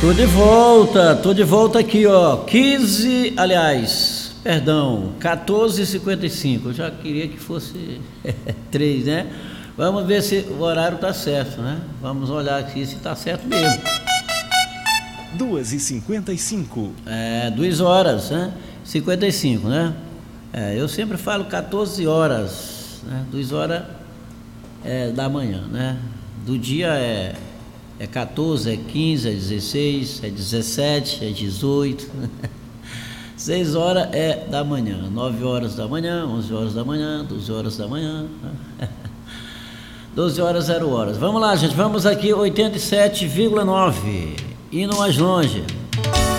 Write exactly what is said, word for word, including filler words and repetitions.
Tô de volta, tô de volta aqui, ó, quinze, aliás, perdão, quatorze e cinquenta e cinco, eu já queria que fosse três, né? Vamos ver se o horário tá certo, né? Vamos olhar aqui se tá certo mesmo. duas e cinquenta e cinco. É, duas horas, né? cinquenta e cinco, né? É, eu sempre falo quatorze horas, né? duas horas é, da manhã, né? Do dia é, é quatorze, é quinze, é dezesseis, é dezessete, é dezoito. seis horas é da manhã, nove horas da manhã, onze horas da manhã, doze horas da manhã. doze horas, zero horas. Vamos lá, gente, vamos aqui, oitenta e sete vírgula nove. Indo mais longe.